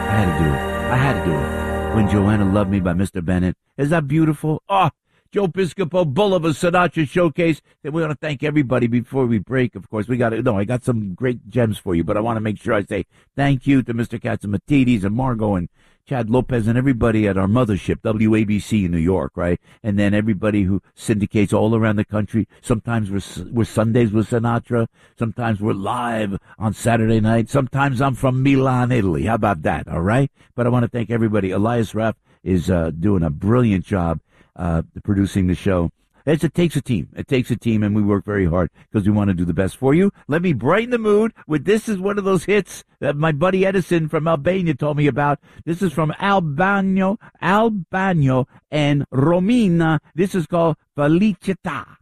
I had to do it. I had to do it. When Joanna Loved Me by Mr. Bennett. Is that beautiful? Oh, Joe Piscopo, Bull of a Sinatra Showcase. And we want to thank everybody before we break. Of course, I got some great gems for you, but I want to make sure I say thank you to Mr. Katzimatidis and Margot and Chad Lopez and everybody at our mothership, WABC in New York, right? And then everybody who syndicates all around the country. Sometimes we're Sundays with Sinatra. Sometimes we're live on Saturday night. Sometimes I'm from Milan, Italy. How about that? All right. But I want to thank everybody. Elias Raff is doing a brilliant job producing the show. It takes a team. It takes a team, and we work very hard because we want to do the best for you. Let me brighten the mood with this is one of those hits that my buddy Edison from Albania told me about. This is from Albano and Romina. This is called Felicità.